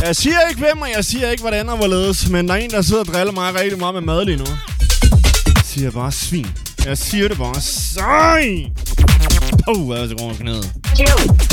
Jeg siger ikke hvem, og jeg siger ikke hvordan og hvorledes, men der er en, der sidder og driller mig rigtig meget med mad lige nu. Jeg siger bare svin. Jeg siger det bare. Sej! Puh, jeg er så grund af knæet.